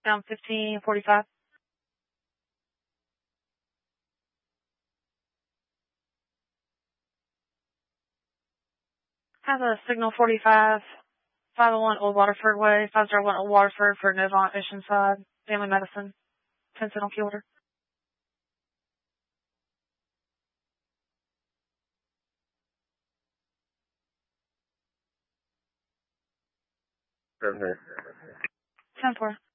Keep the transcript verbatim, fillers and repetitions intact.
down fifteen forty-five. Have a signal forty-five, five oh one Old Waterford Way, five oh one Old Waterford for Novant Oceanside, Family Medicine, ten cent on key order. Seven ten four.